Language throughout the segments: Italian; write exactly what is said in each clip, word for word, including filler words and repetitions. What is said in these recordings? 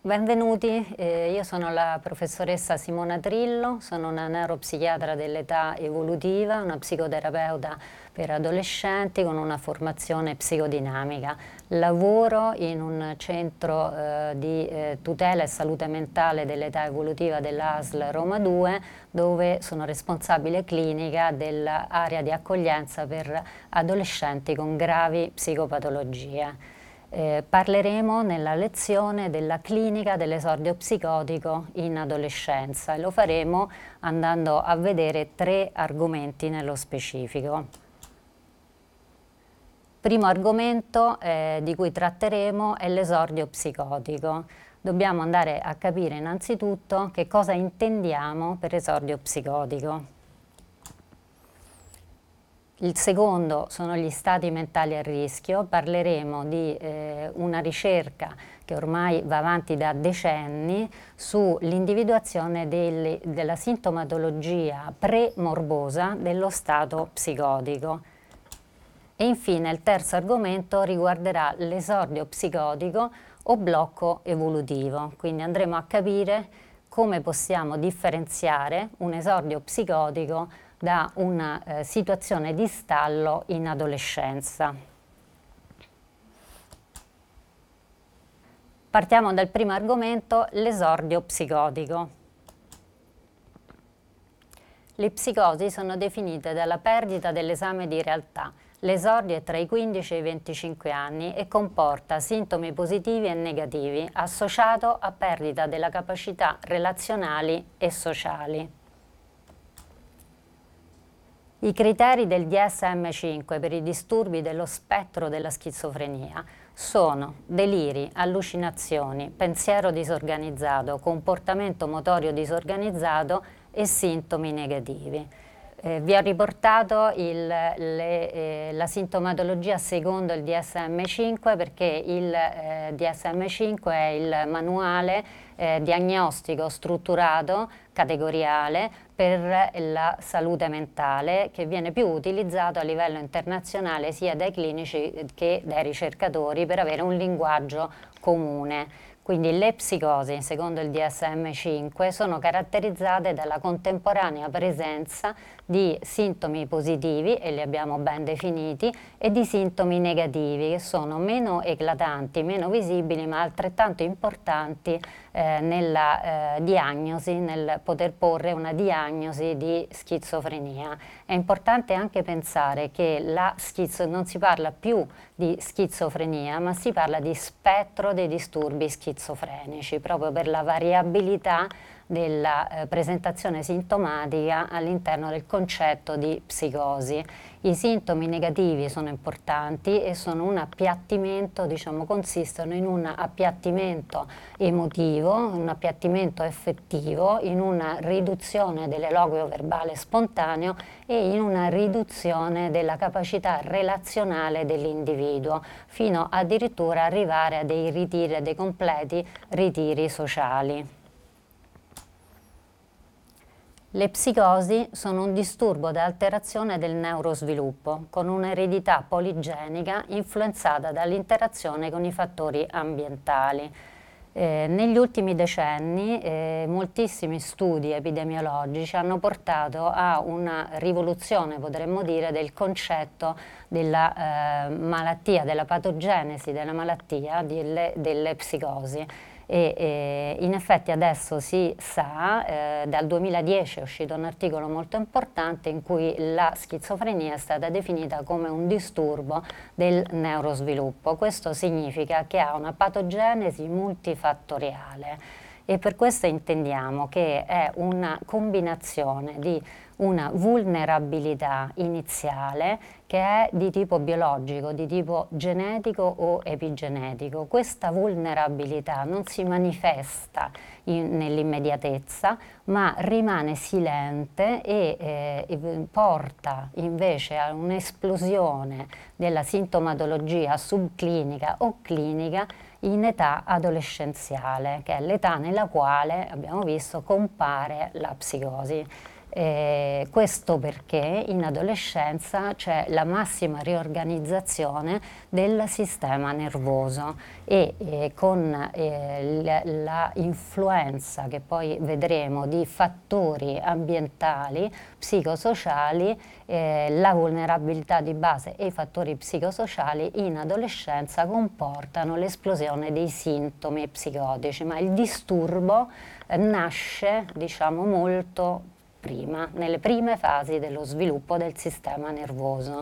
Benvenuti, eh, io sono la professoressa Simona Trillo, sono una neuropsichiatra dell'età evolutiva, una psicoterapeuta per adolescenti con una formazione psicodinamica. Lavoro in un centro eh, di eh, tutela e salute mentale dell'età evolutiva dell'A S L Roma due, dove sono responsabile clinica dell'area di accoglienza per adolescenti con gravi psicopatologie. Eh, parleremo nella lezione della clinica dell'esordio psicotico in adolescenza e lo faremo andando a vedere tre argomenti nello specifico. Primo argomento eh, di cui tratteremo è l'esordio psicotico. Dobbiamo andare a capire innanzitutto che cosa intendiamo per esordio psicotico. Il secondo sono gli stati mentali a rischio. Parleremo di eh, una ricerca che ormai va avanti da decenni sull'individuazione della sintomatologia pre-morbosa dello stato psicotico. E infine il terzo argomento riguarderà l'esordio psicotico o blocco evolutivo, quindi andremo a capire come possiamo differenziare un esordio psicotico da una eh, situazione di stallo in adolescenza. Partiamo dal primo argomento, l'esordio psicotico. Le psicosi sono definite dalla perdita dell'esame di realtà. L'esordio è tra i quindici e i venticinque anni e comporta sintomi positivi e negativi associato a perdita della capacità relazionali e sociali. I criteri del D S M cinque per i disturbi dello spettro della schizofrenia sono deliri, allucinazioni, pensiero disorganizzato, comportamento motorio disorganizzato e sintomi negativi. Eh, vi ho riportato il, le, eh, la sintomatologia secondo il D S M cinque perché il eh, D S M cinque è il manuale eh, diagnostico strutturato, categoriale, per la salute mentale che viene più utilizzato a livello internazionale sia dai clinici che dai ricercatori per avere un linguaggio comune. Quindi le psicosi, secondo il D S M cinque, sono caratterizzate dalla contemporanea presenza di sintomi positivi, e li abbiamo ben definiti, e di sintomi negativi, che sono meno eclatanti, meno visibili, ma altrettanto importanti eh, nella eh, diagnosi, nel poter porre una diagnosi di schizofrenia. È importante anche pensare che la schizo non si parla più di schizofrenia, ma si parla di spettro dei disturbi schizofrenici, proprio per la variabilità della eh, presentazione sintomatica all'interno del concetto di psicosi. I sintomi negativi sono importanti e sono un appiattimento, diciamo, consistono in un appiattimento emotivo, un appiattimento effettivo, in una riduzione dell'eloquio verbale spontaneo e in una riduzione della capacità relazionale dell'individuo, fino addirittura arrivare a dei ritiri, a dei completi ritiri sociali. Le psicosi sono un disturbo da alterazione del neurosviluppo, con un'eredità poligenica influenzata dall'interazione con i fattori ambientali. Eh, negli ultimi decenni eh, moltissimi studi epidemiologici hanno portato a una rivoluzione, potremmo dire, del concetto della eh, malattia, della patogenesi della malattia delle, delle psicosi. E, e in effetti adesso si sa, eh, dal duemiladieci è uscito un articolo molto importante in cui la schizofrenia è stata definita come un disturbo del neurosviluppo. Questo significa che ha una patogenesi multifattoriale e per questo intendiamo che è una combinazione di una vulnerabilità iniziale che è di tipo biologico, di tipo genetico o epigenetico. Questa vulnerabilità non si manifesta nell'immediatezza, ma rimane silente e eh, porta invece a un'esplosione della sintomatologia subclinica o clinica in età adolescenziale, che è l'età nella quale, abbiamo visto, compare la psicosi. Eh, questo perché in adolescenza c'è la massima riorganizzazione del sistema nervoso e eh, con eh, la influenza che poi vedremo di fattori ambientali, psicosociali, eh, la vulnerabilità di base e i fattori psicosociali in adolescenza comportano l'esplosione dei sintomi psicotici, ma il disturbo eh, nasce, diciamo, molto prima, nelle prime fasi dello sviluppo del sistema nervoso.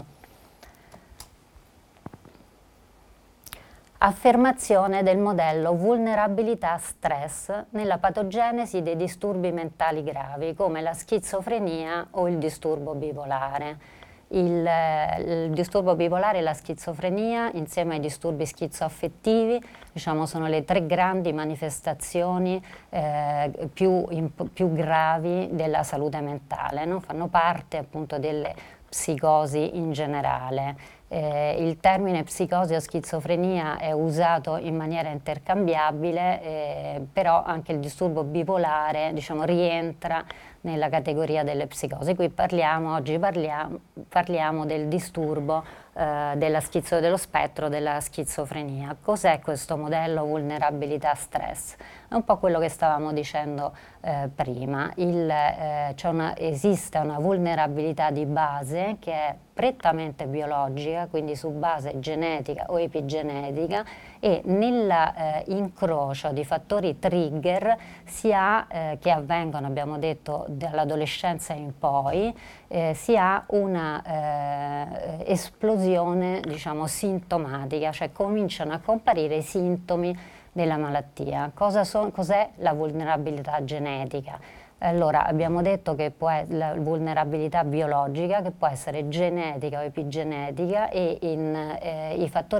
Affermazione del modello vulnerabilità-stress nella patogenesi dei disturbi mentali gravi come la schizofrenia o il disturbo bipolare. Il, il disturbo bipolare e la schizofrenia, insieme ai disturbi schizoaffettivi, diciamo, sono le tre grandi manifestazioni eh, più, in, più gravi della salute mentale, no? Fanno parte appunto delle psicosi in generale. Eh, il termine psicosi o schizofrenia è usato in maniera intercambiabile, eh, però anche il disturbo bipolare, diciamo, rientra nella categoria delle psicosi. Qui parliamo, oggi parliamo, parliamo del disturbo eh, della schizo, dello spettro della schizofrenia. Cos'è questo modello vulnerabilità-stress? È un po' quello che stavamo dicendo eh, prima. Il, eh, c'è una, esiste una vulnerabilità di base che è prettamente biologica, quindi su base genetica o epigenetica, e nell'incrocio eh, di fattori trigger si ha, eh, che avvengono, abbiamo detto, dall'adolescenza in poi, eh, si ha una eh, esplosione, diciamo, sintomatica, cioè cominciano a comparire i sintomi della malattia. Cosa so, cos'è la vulnerabilità genetica? Allora, abbiamo detto che può essere la vulnerabilità biologica, che può essere genetica o epigenetica, e in, eh, i fattori